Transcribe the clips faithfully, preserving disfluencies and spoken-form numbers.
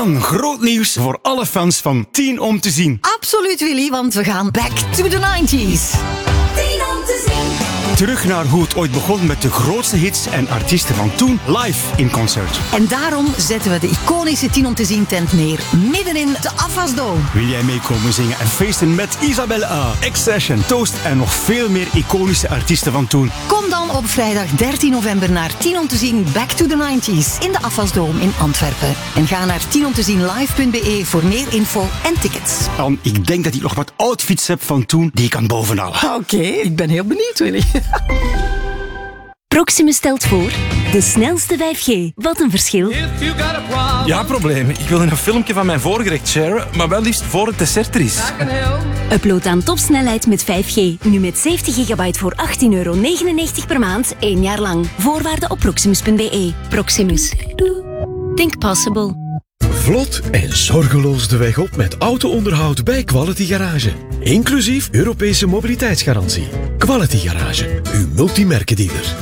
Man, groot nieuws voor alle fans van tien om te zien. Absoluut, Willy, want we gaan back to the nineties. tien om te zien. Terug naar hoe het ooit begon met de grootste hits en artiesten van toen live in concert. En daarom zetten we de iconische tien om te zien tent neer, midden in de Afasdome. Wil jij meekomen zingen en feesten met Isabelle A, X-Session, Toast en nog veel meer iconische artiesten van toen? Kom dan op vrijdag dertien november naar tien om te zien Back to the nineties in de Afasdome in Antwerpen. En ga naar tien om te zien live punt be voor meer info en tickets. Dan, ik denk dat ik nog wat outfits heb van toen die ik kan bovenhalen. Oké, okay, ik ben heel benieuwd, Willy. Proximus stelt voor de snelste vijf G. Wat een verschil. Ja, probleem. Ik wil een filmpje van mijn voorgerecht sharen, maar wel liefst voor het dessert er is. Upload aan topsnelheid met vijf G. Nu met zeventig gigabyte voor achttien euro negenennegentig per maand, één jaar lang. Voorwaarden op proximus punt be. Proximus. Think possible. Vlot en zorgeloos de weg op met auto-onderhoud bij Quality Garage. Inclusief Europese mobiliteitsgarantie. Quality Garage, uw multimerkendealer.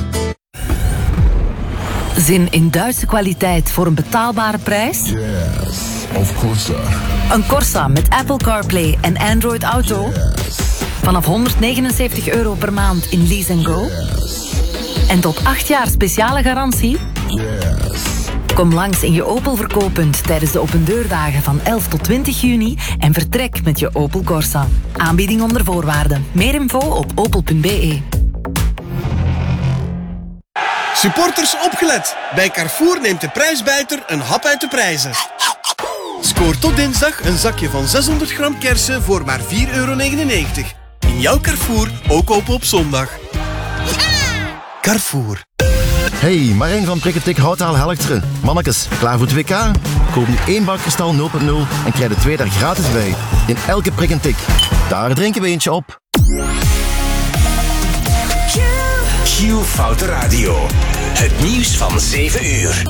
Zin in Duitse kwaliteit voor een betaalbare prijs? Yes, of course. Een Corsa met Apple CarPlay en Android Auto? Yes. Vanaf honderdnegenenzeventig euro per maand in Lease and Go? Yes. En tot acht jaar speciale garantie? Yes. Kom langs in je Opel verkooppunt tijdens de opendeurdagen van elf tot twintig juni en vertrek met je Opel Corsa. Aanbieding onder voorwaarden. Meer info op opel punt be. Supporters opgelet! Bij Carrefour neemt de prijsbijter een hap uit de prijzen. Scoor tot dinsdag een zakje van zeshonderd gram kersen voor maar vier euro negenennegentig. In jouw Carrefour ook open op zondag. Carrefour. Hey, Marijn van Prikketik Houtaal Helchteren. Mannekes, klaar voor het W K? Koop nu één bak kristal nul punt nul en krijg er twee daar gratis bij. In elke prik en tik. Daar drinken we eentje op. Q Foute Radio. Het nieuws van zeven uur.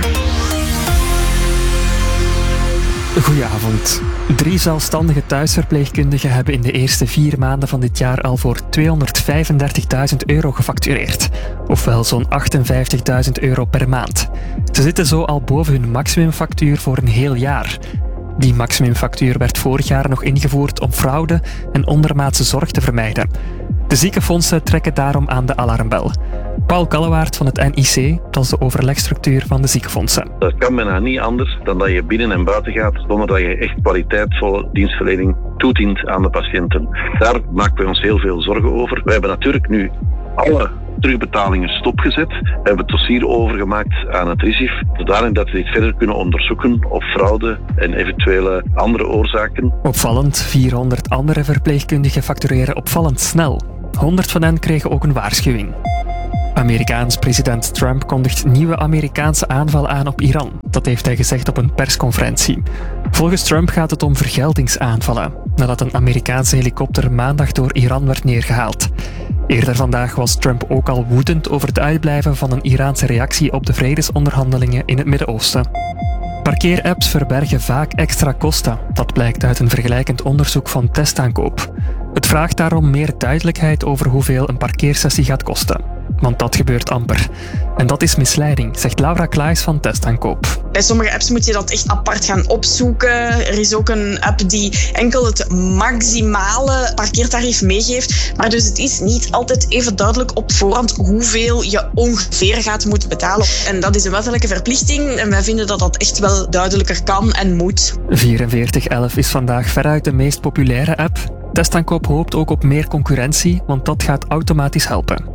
Goedenavond. Drie zelfstandige thuisverpleegkundigen hebben in de eerste vier maanden van dit jaar al voor tweehonderdvijfendertigduizend euro gefactureerd. Ofwel zo'n achtenvijftigduizend euro per maand. Ze zitten zo al boven hun maximumfactuur voor een heel jaar. Die maximumfactuur werd vorig jaar nog ingevoerd om fraude en ondermaatse zorg te vermijden. De ziekenfondsen trekken daarom aan de alarmbel. Paul Kallewaard van het N I C, dat is de overlegstructuur van de ziekenfondsen. Dat kan bijna niet anders dan dat je binnen en buiten gaat zonder dat je echt kwaliteitsvolle dienstverlening toedient aan de patiënten. Daar maken we ons heel veel zorgen over. We hebben natuurlijk nu alle terugbetalingen stopgezet. We hebben het dossier overgemaakt aan het R I S I F, zodanig dat we dit verder kunnen onderzoeken op fraude en eventuele andere oorzaken. Opvallend, vierhonderd andere verpleegkundigen factureren opvallend snel. honderd van hen kregen ook een waarschuwing. Amerikaans president Trump kondigt nieuwe Amerikaanse aanvallen aan op Iran. Dat heeft hij gezegd op een persconferentie. Volgens Trump gaat het om vergeldingsaanvallen, nadat een Amerikaanse helikopter maandag door Iran werd neergehaald. Eerder vandaag was Trump ook al woedend over het uitblijven van een Iraanse reactie op de vredesonderhandelingen in het Midden-Oosten. Parkeerapps verbergen vaak extra kosten. Dat blijkt uit een vergelijkend onderzoek van Testaankoop. Het vraagt daarom meer duidelijkheid over hoeveel een parkeersessie gaat kosten. Want dat gebeurt amper. En dat is misleiding, zegt Laura Klaes van Testaankoop. Bij sommige apps moet je dat echt apart gaan opzoeken. Er is ook een app die enkel het maximale parkeertarief meegeeft. Maar dus het is niet altijd even duidelijk op voorhand hoeveel je ongeveer gaat moeten betalen. En dat is een wettelijke verplichting. En wij vinden dat dat echt wel duidelijker kan en moet. vierenveertig elf is vandaag veruit de meest populaire app. Testaankoop hoopt ook op meer concurrentie, want dat gaat automatisch helpen.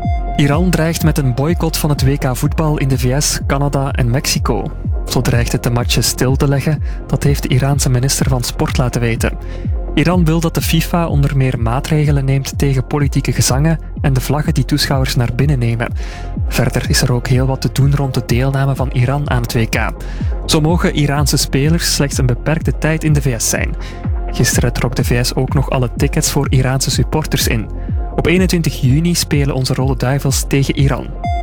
Iran dreigt met een boycott van het W K voetbal in de V S, Canada en Mexico. Zo dreigt het de matches stil te leggen, dat heeft de Iraanse minister van Sport laten weten. Iran wil dat de FIFA onder meer maatregelen neemt tegen politieke gezangen en de vlaggen die toeschouwers naar binnen nemen. Verder is er ook heel wat te doen rond de deelname van Iran aan het W K. Zo mogen Iraanse spelers slechts een beperkte tijd in de V S zijn. Gisteren trok de V S ook nog alle tickets voor Iraanse supporters in. Op eenentwintig juni spelen onze Rode Duivels tegen Iran.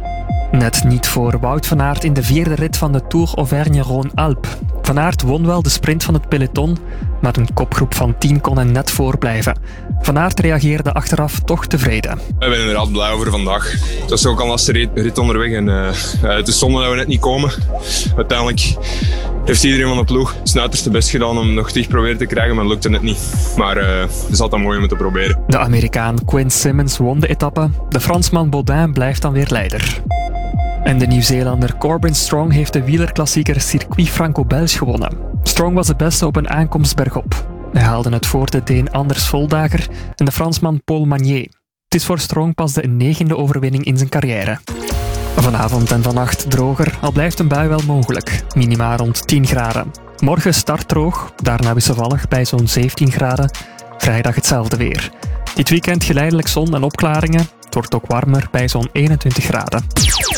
Net niet voor Wout van Aert in de vierde rit van de Tour Auvergne-Rhône-Alpes. Van Aert won wel de sprint van het peloton, maar een kopgroep van tien kon hem net voorblijven. Van Aert reageerde achteraf toch tevreden. Ik ben inderdaad blij over vandaag. Het was ook al een lastige rit onderweg en uh, het is zonde dat we net niet komen. Uiteindelijk heeft iedereen van de ploeg zijn uiterste best gedaan om nog dicht proberen te krijgen, maar lukte het niet. Maar uh, het is altijd mooi om het te proberen. De Amerikaan Quinn Simmons won de etappe. De Fransman Baudin blijft dan weer leider. En de Nieuw-Zeelander Corbin Strong heeft de wielerklassieker Circuit Franco-Belge gewonnen. Strong was de beste op een aankomst bergop. Hij haalde het voor de Deen Anders Voldager en de Fransman Paul Magnier. Het is voor Strong pas de negende overwinning in zijn carrière. Vanavond en vannacht droger, al blijft een bui wel mogelijk. Minima rond tien graden. Morgen start droog, daarna wisselvallig bij zo'n zeventien graden. Vrijdag hetzelfde weer. Dit weekend geleidelijk zon en opklaringen. Het wordt ook warmer bij zo'n eenentwintig graden.